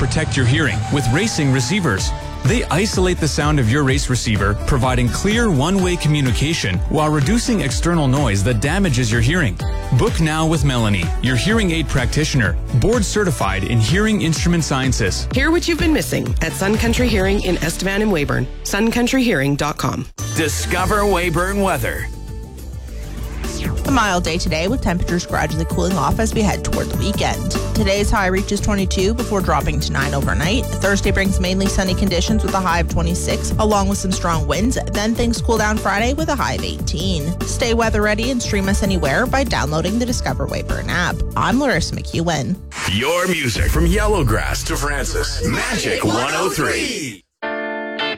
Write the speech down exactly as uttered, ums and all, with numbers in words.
protect your hearing with racing receivers. They isolate the sound of your race receiver, providing clear one-way communication while reducing external noise that damages your hearing. Book now with Melanie, your hearing aid practitioner, board certified in hearing instrument sciences. Hear what you've been missing at Sun Country Hearing in Estevan and Weyburn. sun country hearing dot com. Discover Weyburn weather. A mild day today with temperatures gradually cooling off as we head toward the weekend. Today's high reaches twenty-two before dropping to nine overnight. Thursday brings mainly sunny conditions with a high of twenty-six, along with some strong winds. Then things cool down Friday with a high of eighteen. Stay weather ready and stream us anywhere by downloading the Discover Weyburn app. I'm Larissa McEwen. Your music from Yellowgrass to Francis. Magic one oh three.